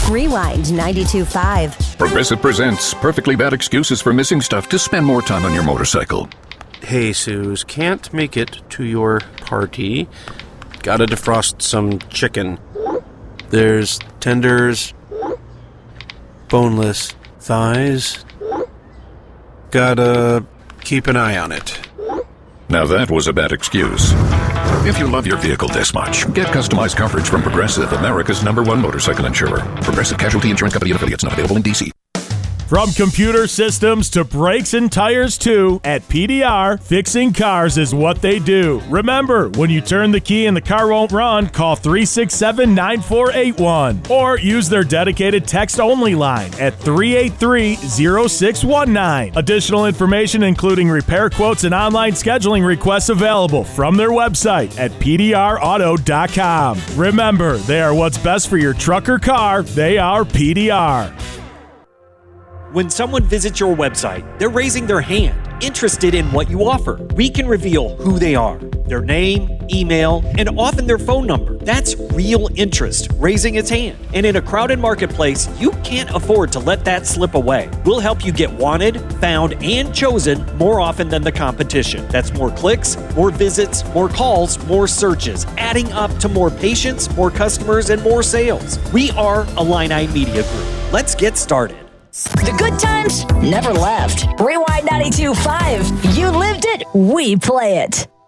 Rewind 92.5. Progressive presents Perfectly Bad Excuses for Missing Stuff to Spend More Time on Your Motorcycle. Hey, Suze, can't make it to your party. Gotta defrost some chicken. There's tenders, boneless thighs. Gotta keep an eye on it. Now that was a bad excuse. If you love your vehicle this much, get customized coverage from Progressive, America's #1 motorcycle insurer. Progressive Casualty Insurance Company and affiliates, not available in D.C. From computer systems to brakes and tires too, at PDR, fixing cars is what they do. Remember, when you turn the key and the car won't run, call 367-9481 or use their dedicated text-only line at 383-0619. Additional information including repair quotes and online scheduling requests available from their website at pdrauto.com. Remember, they are what's best for your truck or car. They are PDR. When someone visits your website, they're raising their hand, interested in what you offer. We can reveal who they are, their name, email, and often their phone number. That's real interest raising its hand. And in a crowded marketplace, you can't afford to let that slip away. We'll help you get wanted, found, and chosen more often than the competition. That's more clicks, more visits, more calls, more searches, adding up to more patients, more customers, and more sales. We are Illini Media Group. Let's get started. The good times never left. Rewind 92.5. You lived it, we play it.